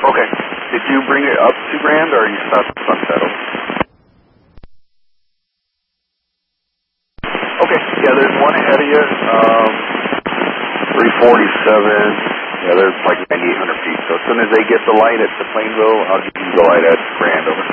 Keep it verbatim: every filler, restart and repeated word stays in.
Okay. Did you bring it up to Grand, or you stopped at Sunsettle? Okay. Yeah, there's one ahead of you. Um, three forty-seven. Yeah, there's like ninety-eight hundred feet. So as soon as they get the light at the Plainville, I'll give you the light at Grand. Over.